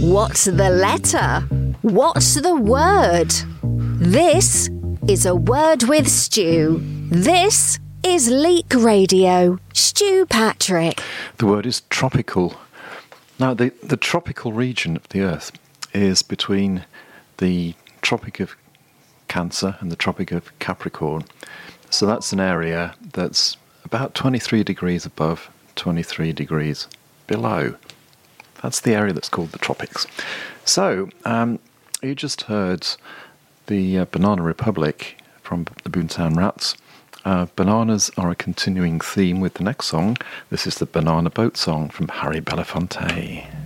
What's the letter? What's the word? This is A Word with Stu. This is Leak Radio. Stu Patrick. The word is tropical. Now, the tropical region of the Earth is between the Tropic of Cancer and the Tropic of Capricorn. So that's an area that's about 23 degrees above, 23 degrees below. That's the area that's called the tropics. So, you just heard the Banana Republic from the Boomtown Rats. Bananas are a continuing theme with the next song. This is the Banana Boat Song from Harry Belafonte.